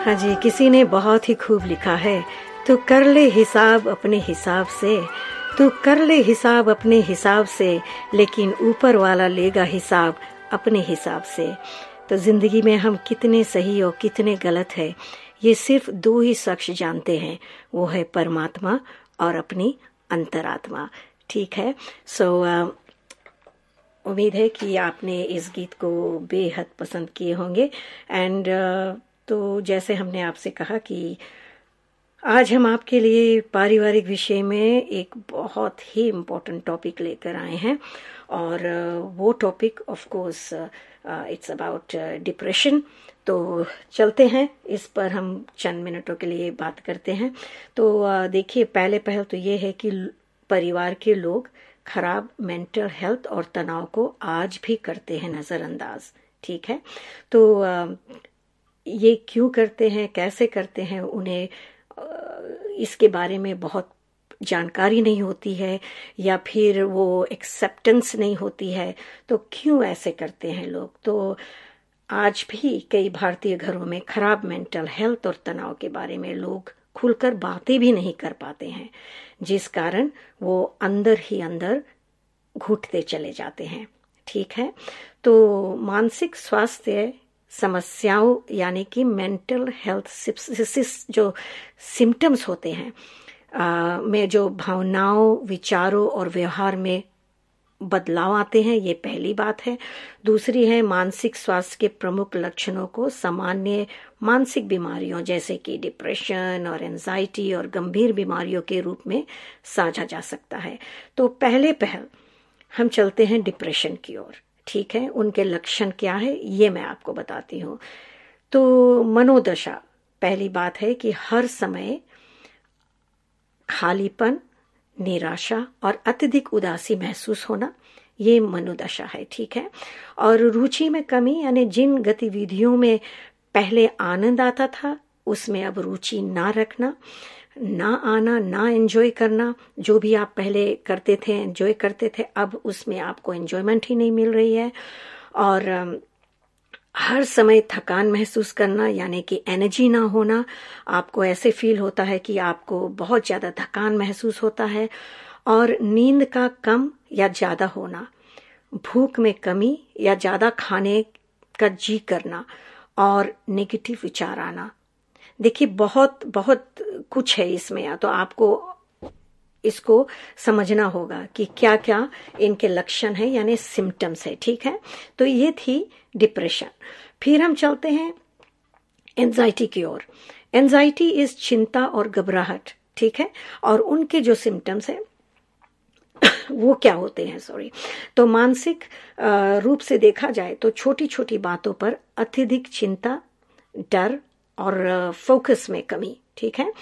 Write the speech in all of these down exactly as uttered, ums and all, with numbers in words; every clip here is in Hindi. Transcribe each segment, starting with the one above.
हाँ जी, किसी ने बहुत ही खूब लिखा है, तू कर ले हिसाब अपने हिसाब से, तू कर ले हिसाब अपने हिसाब से, लेकिन ऊपर वाला लेगा हिसाब अपने हिसाब से। तो जिंदगी में हम कितने सही और कितने गलत है, ये सिर्फ दो ही शख्स जानते हैं, वो है परमात्मा और अपनी अंतरात्मा। ठीक है, सो so, uh, उम्मीद है कि आपने इस गीत को बेहद पसंद किए होंगे। एंड uh, तो जैसे हमने आपसे कहा कि आज हम आपके लिए पारिवारिक विषय में एक बहुत ही इम्पोर्टेंट टॉपिक लेकर आए हैं, और uh, वो topic of course it's about depression. तो चलते हैं, इस पर हम चंद मिनटों के लिए बात करते हैं। तो uh, देखिए, पहले पहल तो ये है कि परिवार के लोग खराब मेंटल हेल्थ और तनाव को आज भी करते हैं नज़रअंदाज। ठीक है, तो uh, ये क्यों करते हैं, कैसे करते हैं, उन्हें इसके बारे में बहुत जानकारी नहीं होती है, या फिर वो एक्सेप्टेंस नहीं होती है। तो क्यों ऐसे करते हैं लोग? तो आज भी कई भारतीय घरों में खराब मेंटल हेल्थ और तनाव के बारे में लोग खुलकर बातें भी नहीं कर पाते हैं, जिस कारण वो अंदर ही अंदर घुटते चले जाते हैं। ठीक है, तो मानसिक स्वास्थ्य समस्याओं यानी कि मेंटल हेल्थ जो सिम्टम्स होते हैं आ, में जो भावनाओं, विचारों और व्यवहार में बदलाव आते हैं, ये पहली बात है। दूसरी है, मानसिक स्वास्थ्य के प्रमुख लक्षणों को सामान्य मानसिक बीमारियों जैसे कि डिप्रेशन और एंजाइटी और गंभीर बीमारियों के रूप में साझा जा सकता है। तो पहले पहल हम चलते हैं डिप्रेशन की ओर। ठीक है, उनके लक्षण क्या है ये मैं आपको बताती हूँ। तो मनोदशा, पहली बात है कि हर समय खालीपन, निराशा और अत्यधिक उदासी महसूस होना, ये मनोदशा है। ठीक है, और रुचि में कमी, यानी जिन गतिविधियों में पहले आनंद आता था उसमें अब रुचि ना रखना, ना आना, ना एंजॉय करना। जो भी आप पहले करते थे, एंजॉय करते थे, अब उसमें आपको एंजॉयमेंट ही नहीं मिल रही है। और हर समय थकान महसूस करना, यानी कि एनर्जी ना होना। आपको ऐसे फील होता है कि आपको बहुत ज़्यादा थकान महसूस होता है। और नींद का कम या ज़्यादा होना, भूख में कमी या ज़्यादा खाने का जी करना, और नेगेटिव विचार आना। देखिए, बहुत बहुत कुछ है इसमें, तो आपको इसको समझना होगा कि क्या क्या इनके लक्षण है, यानी सिम्टम्स है। ठीक है, तो ये थी डिप्रेशन। फिर हम चलते हैं एंजाइटी की ओर। एंजाइटी इज चिंता और घबराहट। ठीक है, और उनके जो सिम्टम्स है वो क्या होते हैं, सॉरी। तो मानसिक रूप से देखा जाए तो छोटी छोटी बातों पर अत्यधिक चिंता, डर और फोकस में कमी। ठीक है,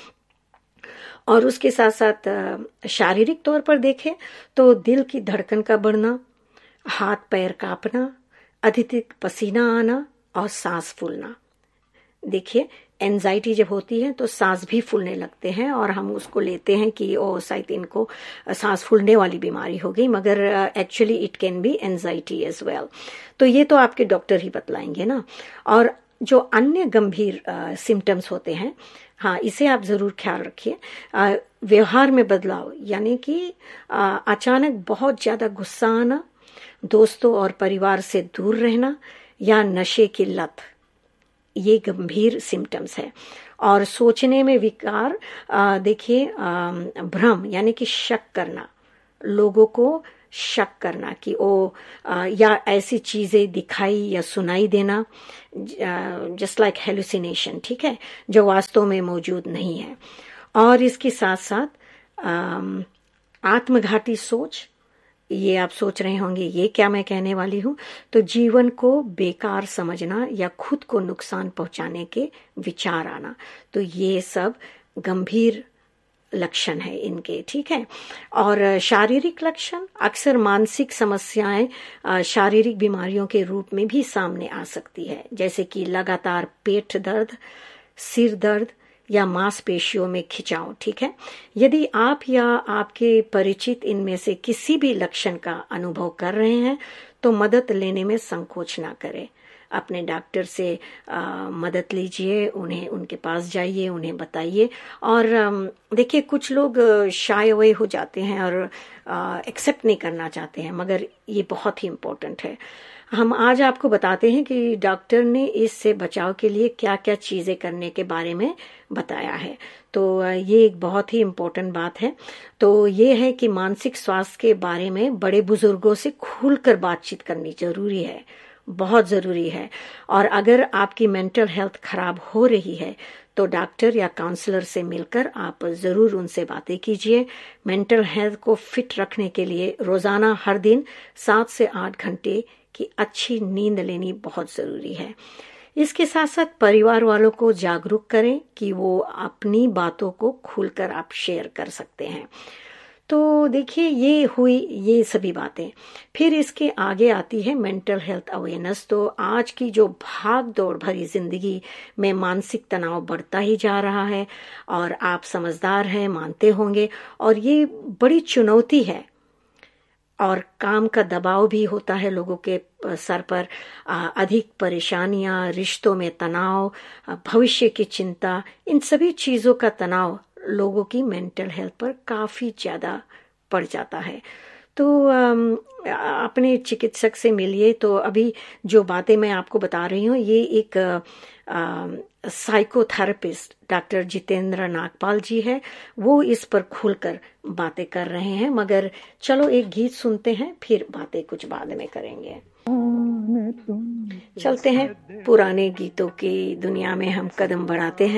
और उसके साथ साथ शारीरिक तौर पर देखें तो दिल की धड़कन का बढ़ना, हाथ पैर कांपना, अत्यधिक पसीना आना और सांस फूलना। देखिए, एंजाइटी जब होती है तो सांस भी फूलने लगते हैं, और हम उसको लेते हैं कि ओ शायद इनको सांस फूलने वाली बीमारी हो गई, मगर actually it can be anxiety as well. तो ये तो आपके डॉक्टर ही बतलाएंगे ना। और जो अन्य गंभीर सिम्टम्स होते हैं, हाँ, इसे आप जरूर ख्याल रखिए। व्यवहार में बदलाव, यानी कि अचानक बहुत ज्यादा गुस्सा आना, दोस्तों और परिवार से दूर रहना, या नशे की लत, ये गंभीर सिम्टम्स है। और सोचने में विकार, देखिए, भ्रम यानी कि शक करना, लोगों को शक करना कि ओ आ, या ऐसी चीजें दिखाई या सुनाई देना, जस्ट लाइक हेलुसिनेशन। ठीक है, जो वास्तव में मौजूद नहीं है। और इसके साथ साथ आत्मघाती सोच, ये आप सोच रहे होंगे ये क्या मैं कहने वाली हूँ। तो जीवन को बेकार समझना या खुद को नुकसान पहुंचाने के विचार आना, तो ये सब गंभीर लक्षण है इनके। ठीक है, और शारीरिक लक्षण, अक्सर मानसिक समस्याएं शारीरिक बीमारियों के रूप में भी सामने आ सकती है, जैसे कि लगातार पेट दर्द, सिर दर्द या मांसपेशियों में खिंचाव। ठीक है, यदि आप या आपके परिचित इनमें से किसी भी लक्षण का अनुभव कर रहे हैं तो मदद लेने में संकोच ना करें। अपने डॉक्टर से आ, मदद लीजिए, उन्हें उनके पास जाइए, उन्हें बताइए। और देखिए कुछ लोग शाय अवे हो जाते हैं और एक्सेप्ट नहीं करना चाहते हैं, मगर ये बहुत ही इम्पोर्टेंट है। हम आज आपको बताते हैं कि डॉक्टर ने इससे बचाव के लिए क्या क्या चीज़ें करने के बारे में बताया है। तो ये एक बहुत ही इम्पोर्टेंट बात है। तो ये है कि मानसिक स्वास्थ्य के बारे में बड़े बुजुर्गों से खुलकर बातचीत करनी जरूरी है, बहुत ज़रूरी है। और अगर आपकी मेंटल हेल्थ खराब हो रही है तो डॉक्टर या काउंसलर से मिलकर आप ज़रूर उनसे बातें कीजिए। मेंटल हेल्थ को फिट रखने के लिए रोज़ाना हर दिन सात से आठ घंटे की अच्छी नींद लेनी बहुत ज़रूरी है। इसके साथ साथ परिवार वालों को जागरूक करें कि वो अपनी बातों को खुलकर आप शेयर कर सकते हैं। तो देखिए ये हुई ये सभी बातें। फिर इसके आगे आती है मेंटल हेल्थ अवेयरनेस। तो आज की जो भाग दौड़ भरी जिंदगी में मानसिक तनाव बढ़ता ही जा रहा है, और आप समझदार हैं, मानते होंगे, और ये बड़ी चुनौती है। और काम का दबाव भी होता है लोगों के सर पर, अधिक परेशानियां, रिश्तों में तनाव, भविष्य की चिंता, इन सभी चीज़ों का तनाव लोगों की मेंटल हेल्थ पर काफ़ी ज़्यादा पड़ जाता है। तो अपने चिकित्सक से मिलिए। तो अभी जो बातें मैं आपको बता रही हूँ, ये एक साइकोथेरेपिस्ट डॉक्टर जितेंद्र नागपाल जी है, वो इस पर खुलकर बातें कर रहे हैं। मगर चलो एक गीत सुनते हैं, फिर बातें कुछ बाद में करेंगे। चलते हैं पुराने गीतों की दुनिया में हम कदम बढ़ाते हैं।